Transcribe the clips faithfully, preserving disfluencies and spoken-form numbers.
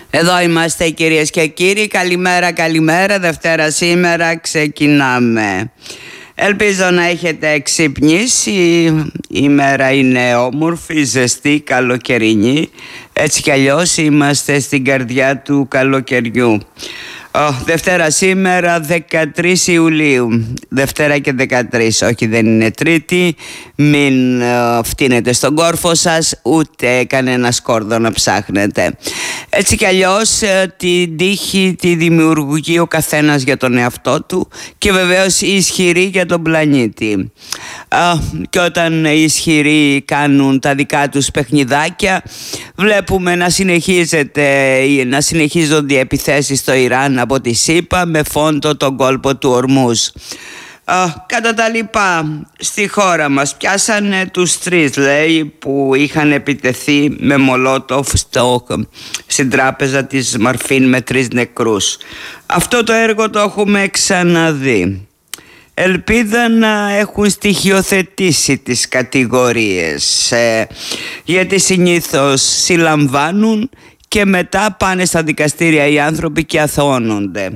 Εδώ είμαστε κυρίες και κύριοι. Καλημέρα, καλημέρα. Δευτέρα σήμερα ξεκινάμε. Ελπίζω να έχετε ξυπνήσει. Η μέρα είναι όμορφη, ζεστή, καλοκαιρινή. Έτσι κι αλλιώς είμαστε στην καρδιά του καλοκαιριού. Oh, Δευτέρα σήμερα δεκατρείς Ιουλίου. Δευτέρα και δεκατρείς, όχι δεν είναι Τρίτη. Μην uh, φτύνετε στον κόρφο σας, ούτε κανένα σκόρδο να ψάχνετε. Έτσι κι αλλιώς uh, την τύχη τη δημιουργεί ο καθένας για τον εαυτό του και βεβαίως οι ισχυροί για τον πλανήτη. Uh, και όταν οι ισχυροί κάνουν τα δικά τους παιχνιδάκια, βλέπουμε να, συνεχίζεται, να συνεχίζονται οι επιθέσεις στο Ιράν από τη ΣΥΠΑ με φόντο τον κόλπο του Ορμούζ. Uh, κατά τα λοιπά, στη χώρα μας πιάσανε τους τρεις, λέει, που είχαν επιτεθεί με μολότοφ στο, στην τράπεζα της Μαρφίν με τρεις νεκρούς. Αυτό το έργο το έχουμε ξαναδεί. Ελπίδα να έχουν στοιχειοθετήσει τις κατηγορίες, ε, γιατί συνήθως συλλαμβάνουν και μετά πάνε στα δικαστήρια οι άνθρωποι και αθωώνονται.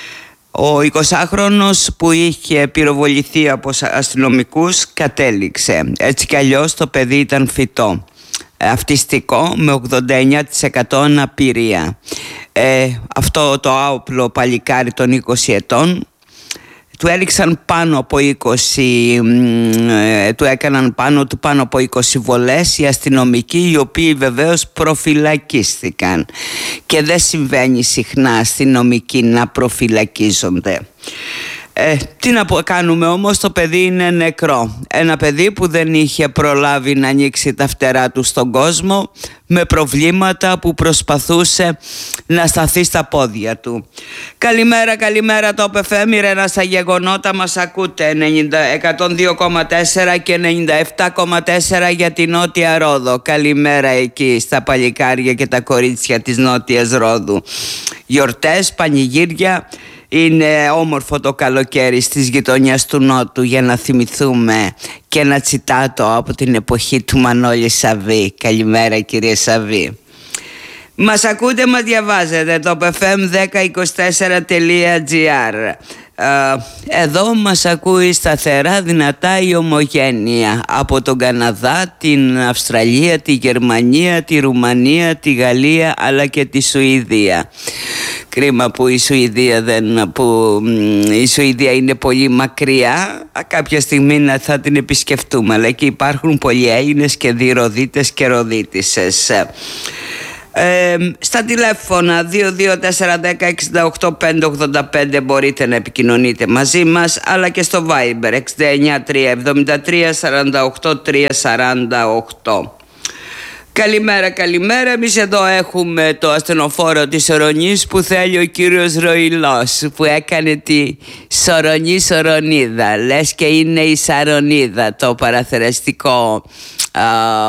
Ο εικοσάχρονος που είχε πυροβοληθεί από αστυνομικούς κατέληξε. Έτσι κι αλλιώς το παιδί ήταν φυτό, αυτιστικό, με ογδόντα εννέα τοις εκατό αναπηρία. Ε, αυτό το άοπλο παλικάρι των είκοσι ετών του έληξαν πάνω από είκοσι, ε, του έκαναν πάνω του πάνω από είκοσι βολές οι αστυνομικοί, οι οποίοι βεβαίως προφυλακίστηκαν, και δεν συμβαίνει συχνά αστυνομικοί να προφυλακίζονται. Ε, τι να κάνουμε όμως, το παιδί είναι νεκρό. Ένα παιδί που δεν είχε προλάβει να ανοίξει τα φτερά του στον κόσμο, με προβλήματα, που προσπαθούσε να σταθεί στα πόδια του. Καλημέρα, καλημέρα το εφ εμ, Ρένα στα γεγονότα, μας ακούτε εκατόν δύο κόμμα τέσσερα και ενενήντα επτά κόμμα τέσσερα για τη Νότια Ρόδο. Καλημέρα εκεί στα παλικάρια και τα κορίτσια της Νότιας Ρόδου. Γιορτές, πανηγύρια. Είναι όμορφο το καλοκαίρι στις γειτονιές του Νότου, για να θυμηθούμε και ένα τσιτάτο από την εποχή του Μανώλη Σαββή. Καλημέρα κύριε Σαββή. Μας ακούτε, μας διαβάζετε το εφ εμ δέκα είκοσι τέσσερα τελεία τζι άρ. Εδώ μας ακούει σταθερά, δυνατά η Ομογένεια από τον Καναδά, την Αυστραλία, τη Γερμανία, τη Ρουμανία, τη Γαλλία αλλά και τη Σουηδία. Κρίμα που η Σουηδία, δεν, που η Σουηδία είναι πολύ μακριά. Κάποια στιγμή θα την επισκεφτούμε, αλλά εκεί υπάρχουν πολλοί Έλληνες και διροδίτες και ροδίτισσες. Ε, στα τηλέφωνα δύο δύο τέσσερα ένα μηδέν εξήντα οκτώ πεντακόσια ογδόντα πέντε μπορείτε να επικοινωνείτε μαζί μας, αλλά και στο Viber εξήντα εννέα τριακόσια εβδομήντα τρία σαράντα οκτώ τριακόσια σαράντα οκτώ. Καλημέρα, καλημέρα. Εμείς εδώ έχουμε το ασθενοφόρο της Ορονής που θέλει ο κύριος Ροϊλός, που έκανε τη Σορονή Σορονίδα. Λες και είναι η Σαρονίδα, το παραθεραστικό α,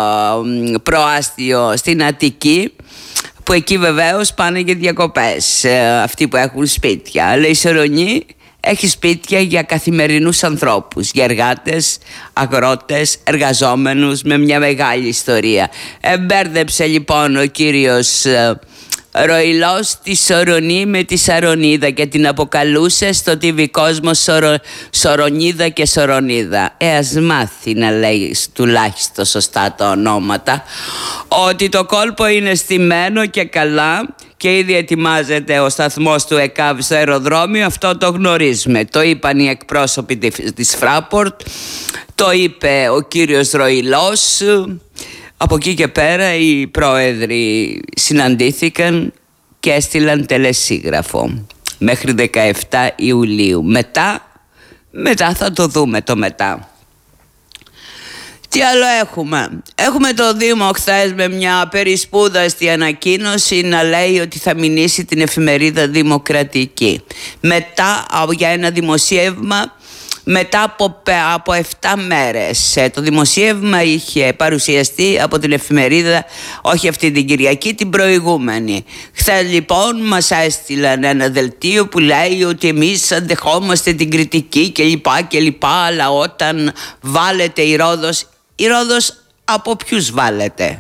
προάστιο στην Αττική, που εκεί βεβαίως πάνε για διακοπές αυτοί που έχουν σπίτια. Αλλά η Σορονή έχει σπίτια για καθημερινούς ανθρώπους, για εργάτες, αγρότες, εργαζόμενους, με μια μεγάλη ιστορία. Εμπέρδεψε λοιπόν ο κύριος Ροϊλός τη Σορονή με τη Σαρονίδα και την αποκαλούσε στο τι βι κόσμο Σορο... Σορονίδα και Σορονίδα. Ε, ας μάθει να λέει τουλάχιστον σωστά τα ονόματα. Ότι το κόλπο είναι στημένο και καλά και ήδη ετοιμάζεται ο σταθμός του ΕΚΑΒ στο αεροδρόμιο, αυτό το γνωρίζουμε. Το είπαν οι εκπρόσωποι της Fraport, το είπε ο κύριος Ροϊλός. Από εκεί και πέρα οι πρόεδροι συναντήθηκαν και έστειλαν τελεσίγραφο μέχρι δεκαεφτά Ιουλίου. Μετά, μετά θα το δούμε το μετά. Τι άλλο έχουμε? Έχουμε το Δήμο χθες με μια περισπούδαστη ανακοίνωση να λέει ότι θα μηνύσει την εφημερίδα Δημοκρατική. Μετά για ένα δημοσίευμα, μετά από, από επτά μέρες. Το δημοσίευμα είχε παρουσιαστεί από την εφημερίδα, όχι αυτή την Κυριακή, την προηγούμενη. Χθες λοιπόν μας έστειλαν ένα δελτίο που λέει ότι εμείς αντεχόμαστε την κριτική και λοιπά και λοιπά, αλλά όταν βάλετε η Ρόδος, η Ρόδος από ποιους βάλετε?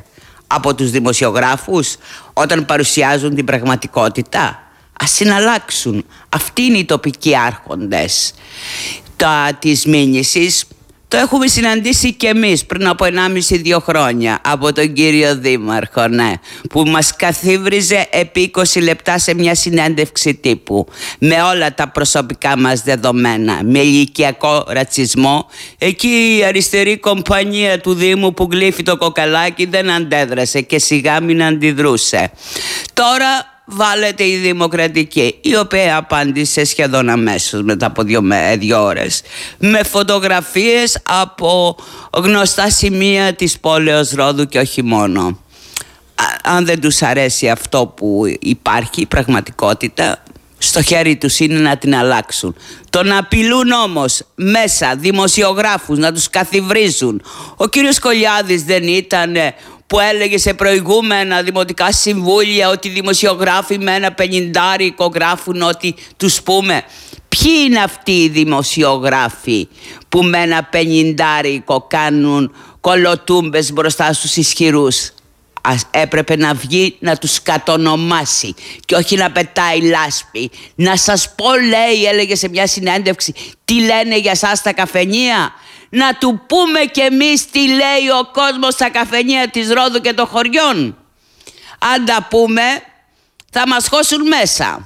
από τους δημοσιογράφους όταν παρουσιάζουν την πραγματικότητα? Ας συναλλάξουν. Αυτοί είναι οι τοπικοί άρχοντες. Τα της μήνυσης το έχουμε συναντήσει και εμείς πριν από ενάμιση δύο χρόνια από τον κύριο Δήμαρχο, ναι, που μας καθίβριζε επί είκοσι λεπτά σε μια συνέντευξη τύπου με όλα τα προσωπικά μας δεδομένα, με ηλικιακό ρατσισμό. Εκεί η αριστερή κομπανία του Δήμου που γλύφει το κοκαλάκι δεν αντέδρασε και σιγά μην αντιδρούσε. Τώρα βάλετε η Δημοκρατική, η οποία απάντησε σχεδόν αμέσως μετά από δύο, δύο ώρες με φωτογραφίες από γνωστά σημεία της πόλεως Ρόδου και όχι μόνο. Α, αν δεν τους αρέσει αυτό που υπάρχει, η πραγματικότητα, στο χέρι τους είναι να την αλλάξουν. Το να απειλούν όμως μέσα δημοσιογράφους, να τους καθιβρίζουν. Ο κύριος Κολιάδης δεν ήταν που έλεγε σε προηγούμενα δημοτικά συμβούλια ότι οι δημοσιογράφοι με ένα πενηντάρικο γράφουν ότι τους πούμε? Ποιοι είναι αυτοί οι δημοσιογράφοι που με ένα πενηντάρικο κάνουν κολοτούμπες μπροστά στους ισχυρούς? Ας, έπρεπε να βγει να τους κατονομάσει και όχι να πετάει λάσπη. Να σας πω, λέει, έλεγε σε μια συνέντευξη, τι λένε για σας στα καφενεία. Να του πούμε κι εμείς τι λέει ο κόσμος στα καφενεία της Ρόδου και των χωριών. Αν τα πούμε θα μας χώσουν μέσα.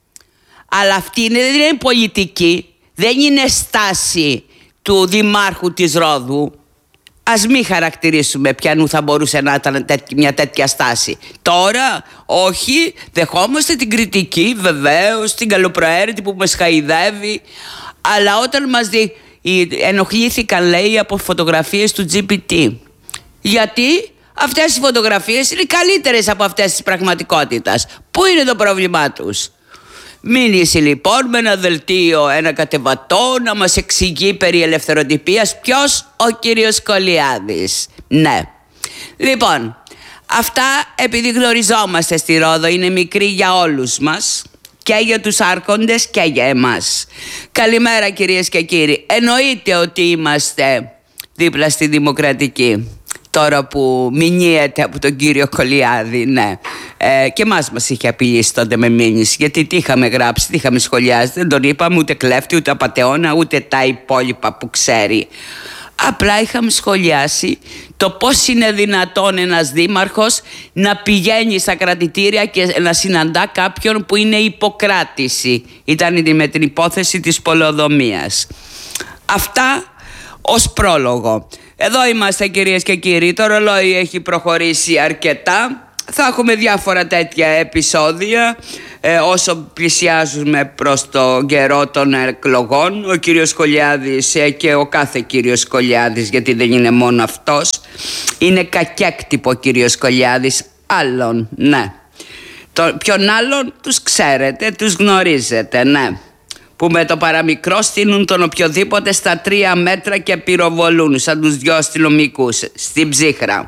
Αλλά αυτή είναι, δεν είναι πολιτική, δεν είναι στάση του Δημάρχου της Ρόδου. Ας μην χαρακτηρίσουμε ποιανού θα μπορούσε να ήταν μια τέτοια στάση. Τώρα όχι, δεχόμαστε την κριτική βεβαίως, την καλοπροαίρετη που μας χαϊδεύει. Αλλά όταν μας δει, ενοχλήθηκαν, λέει, από φωτογραφίες του τζι πι τι. Γιατί αυτές οι φωτογραφίες είναι καλύτερες από αυτές της πραγματικότητας. Πού είναι το πρόβλημά τους? Μήνυση λοιπόν με ένα δελτίο, ένα κατεβατό, να μας εξηγεί περί ελευθεροτυπίας. Ποιος? Ο κύριος Κολιάδης. Ναι. Λοιπόν, αυτά επειδή γνωριζόμαστε στη Ρόδο, είναι μικρή για όλους μας, και για τους άρχοντες και για εμάς. Καλημέρα κυρίες και κύριοι. Εννοείται ότι είμαστε δίπλα στη Δημοκρατική. Τώρα που μηνύεται από τον κύριο Κολιάδη, ναι. Ε, και εμάς μας είχε απειλήσει τότε με μήνυση. Γιατί τι είχαμε γράψει, τι είχαμε σχολιάσει. Δεν τον είπαμε ούτε κλέφτη, ούτε απατεώνα, ούτε τα υπόλοιπα που ξέρει. Απλά είχαμε σχολιάσει το πώς είναι δυνατόν ένας δήμαρχος να πηγαίνει στα κρατητήρια και να συναντά κάποιον που είναι υποκράτηση. Ήταν με την υπόθεση της πολεοδομίας. Αυτά ως πρόλογο. Εδώ είμαστε κυρίες και κύριοι, το ρολόι έχει προχωρήσει αρκετά. Θα έχουμε διάφορα τέτοια επεισόδια ε, όσο πλησιάζουμε προς το καιρό των εκλογών. Ο κύριος Κολιάδης ε, και ο κάθε κύριος Κολιάδης, γιατί δεν είναι μόνο αυτός, είναι κακέκτυπο ο κύριος Κολιάδης. Άλλον, ναι. Το, ποιον άλλον τους ξέρετε, τους γνωρίζετε, ναι. Που με το παραμικρό στείλουν τον οποιοδήποτε στα τρία μέτρα και πυροβολούν σαν τους δυο αστυνομικούς στην Ψύχρα.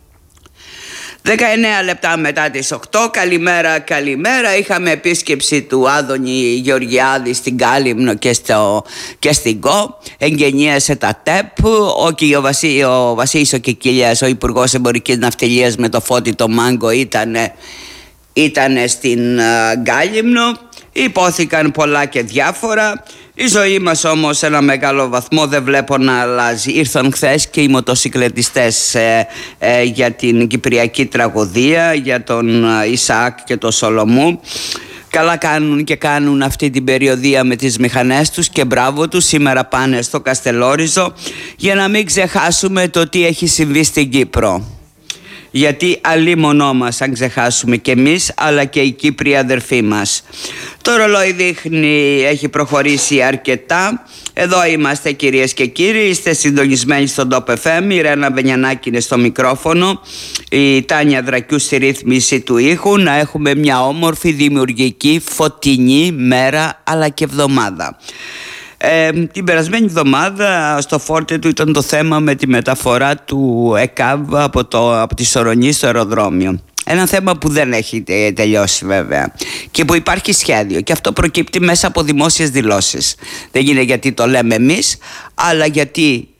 δεκαεννέα λεπτά μετά τις οκτώ, καλημέρα, καλημέρα. Είχαμε επίσκεψη του Άδωνη Γεωργιάδη στην Κάλυμνο και, στο, και στην ΚΟ. Εγγενίασε τα ΤΕΠ. Ο, ο, Βασί, ο Βασίλης ο Κικίλιας, ο Υπουργός Εμπορικής Ναυτιλίας, με το Φώτη το Μάγκο ήταν, ήταν στην uh, Κάλυμνο. Υπόθηκαν πολλά και διάφορα. Η ζωή μας όμως σε ένα μεγάλο βαθμό δεν βλέπω να αλλάζει. Ήρθαν χθες και οι μοτοσυκλετιστές ε, ε, για την κυπριακή τραγωδία, για τον Ισαάκ και τον Σολομού. Καλά κάνουν και κάνουν αυτή την περιοδία με τις μηχανές τους και μπράβο τους. Σήμερα πάνε στο Καστελόριζο για να μην ξεχάσουμε το τι έχει συμβεί στην Κύπρο. Γιατί αλίμονό μας αν ξεχάσουμε κι εμείς, αλλά και οι Κύπροι αδερφοί μας. Το ρολόι δείχνει, έχει προχωρήσει αρκετά. Εδώ είμαστε κυρίες και κύριοι, είστε συντονισμένοι στον Top εφ εμ. Η Ρένα Βενιανάκη είναι στο μικρόφωνο, η Τάνια Δρακιού στη ρύθμιση του ήχου. Να έχουμε μια όμορφη, δημιουργική, φωτεινή μέρα αλλά και εβδομάδα. Ε, την περασμένη εβδομάδα στο φόρτε του ήταν το θέμα με τη μεταφορά του ΕΚΑΒ από, το, από τη Σορονή στο αεροδρόμιο. Ένα θέμα που δεν έχει τελειώσει βέβαια και που υπάρχει σχέδιο, και αυτό προκύπτει μέσα από δημόσιες δηλώσεις. Δεν είναι γιατί το λέμε εμείς, αλλά γιατί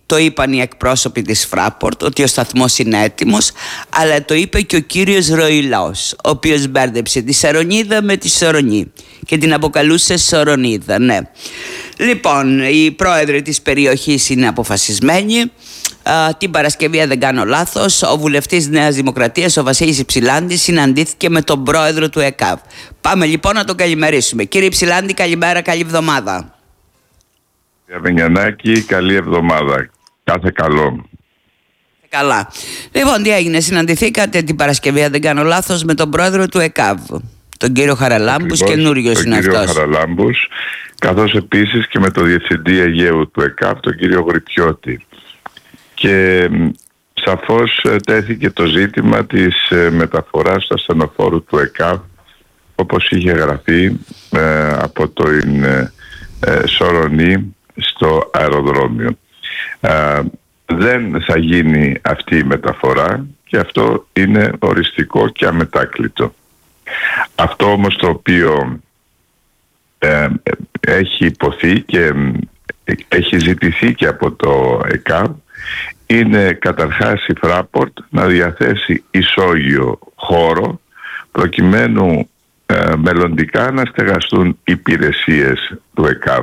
το είπαν οι εκπρόσωποι της Fraport ότι ο σταθμός είναι έτοιμος, αλλά το είπε και ο κύριος Ροϊλός, ο οποίος μπέρδεψε τη Σαρονίδα με τη Σορονή και την αποκαλούσε Σορονίδα, ναι. Λοιπόν, οι πρόεδροι της περιοχής είναι αποφασισμένοι. Uh, την Παρασκευή, αν δεν κάνω λάθος, ο βουλευτής Νέας Δημοκρατίας, ο Βασίλης Υψηλάντης, συναντήθηκε με τον πρόεδρο του ΕΚΑΒ. Πάμε λοιπόν να τον καλημερίσουμε. Κύριε Υψηλάντη, καλημέρα, καλή εβδομάδα. Κύριε Βενιανάκη, καλή εβδομάδα. Κάθε καλό. Καλά. Λοιπόν, τι έγινε, συναντηθήκατε την Παρασκευή, αν δεν κάνω λάθος, με τον πρόεδρο του ΕΚΑΒ, τον κύριο Χαραλάμπους, καινούριος είναι αυτός. Τον κύριο Χαραλάμπους, καθώς επίσης και με τον διευθυντή Αιγαίου του ΕΚΑΒ, τον κύριο Γρυπιώτη. Και σαφώς τέθηκε το ζήτημα της μεταφοράς του ασθενοφόρου του ΕΚΑΒ, όπως είχε γραφεί ε, από το ε, ε, Σορονή στο αεροδρόμιο. Ε, δεν θα γίνει αυτή η μεταφορά και αυτό είναι οριστικό και αμετάκλητο. Αυτό όμως το οποίο ε, έχει υποθεί και έχει ζητηθεί και από το ΕΚΑΒ είναι καταρχάς η Fraport να διαθέσει ισόγειο χώρο προκειμένου ε, μελλοντικά να στεγαστούν υπηρεσίες του ΕΚΑΒ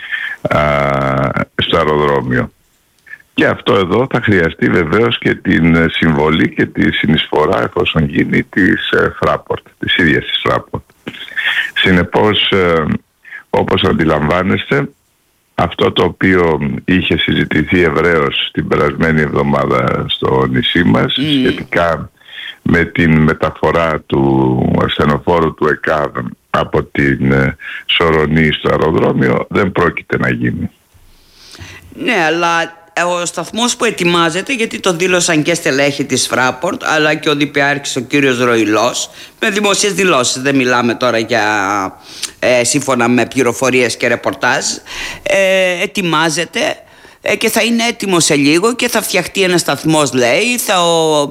ε, στο αεροδρόμιο. Και αυτό εδώ θα χρειαστεί βεβαίως και την συμβολή και τη συνεισφορά, εφόσον γίνει, της ε, Fraport, της ίδιας της Fraport. Συνεπώς, ε, όπως αντιλαμβάνεστε, αυτό το οποίο είχε συζητηθεί ευρέως την περασμένη εβδομάδα στο νησί μας mm. σχετικά με την μεταφορά του ασθενοφόρου του ΕΚΑΒ από την Σορονή στο αεροδρόμιο δεν πρόκειται να γίνει. Ναι, αλλά ο σταθμός που ετοιμάζεται, γιατί το δήλωσαν και στελέχη της Fraport αλλά και ο διπιάρχης ο κύριος Ροϊλός με δημοσίες δηλώσεις, δεν μιλάμε τώρα για ε, σύμφωνα με πληροφορίες και ρεπορτάζ, ε, ετοιμάζεται ε, και θα είναι έτοιμο σε λίγο και θα φτιαχτεί ένας σταθμός, λέει, θα, ο,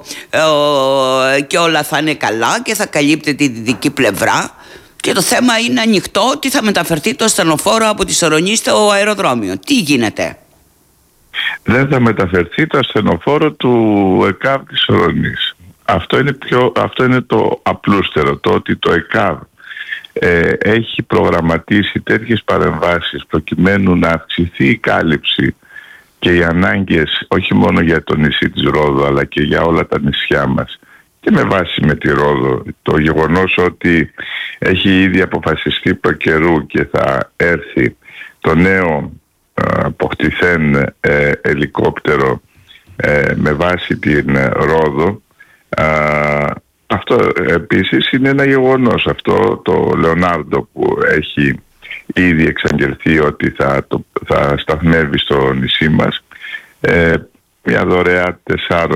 ο, και όλα θα είναι καλά και θα καλύπτει τη δυτική πλευρά. Και το θέμα είναι ανοιχτό, ότι θα μεταφερθεί το ασθενοφόρο από τη Σορονή στο αεροδρόμιο. Τι γίνεται? Δεν θα μεταφερθεί το ασθενοφόρο του ΕΚΑΒ της Σορονής. Αυτό είναι, πιο, αυτό είναι το απλούστερο, το ότι το ΕΚΑΒ ε, έχει προγραμματίσει τέτοιες παρεμβάσεις προκειμένου να αυξηθεί η κάλυψη και οι ανάγκες όχι μόνο για το νησί της Ρόδου αλλά και για όλα τα νησιά μας. Και με βάση με τη Ρόδο, το γεγονός ότι έχει ήδη αποφασιστεί προ καιρού και θα έρθει το νέο αποκτηθέν ε, ελικόπτερο ε, με βάση την ε, Ρόδο, ε, αυτό επίσης είναι ένα γεγονός. Αυτό το Λεωνάρντο που έχει ήδη εξαγγελθεί ότι θα, το, θα σταθμεύει στο νησί μας, ε, μια δωρεά τεσσάρων